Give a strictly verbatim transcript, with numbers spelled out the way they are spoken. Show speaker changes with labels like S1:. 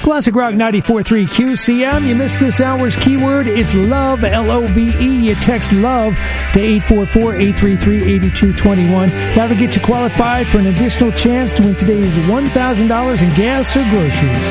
S1: Classic Rock ninety-four point three Q C M. You missed this hour's keyword. It's love, L O V E. You text love to eight four four, eight three three, eight two two one. That'll get you qualified for an additional chance to win today's one thousand dollars in gas or groceries.